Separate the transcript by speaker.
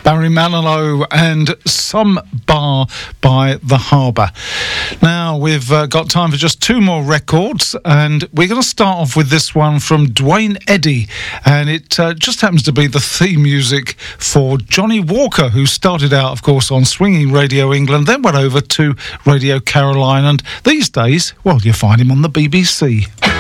Speaker 1: Barry Manilow and Some Bar by the Harbour. Now, we've got time for just two more records, and we're going to start off with this one from Dwayne Eddy, and it just happens to be the theme music for Johnny Walker, who started out, of course, on Swinging Radio England, then went over to Radio Caroline, and these days, well, you find him on the BBC.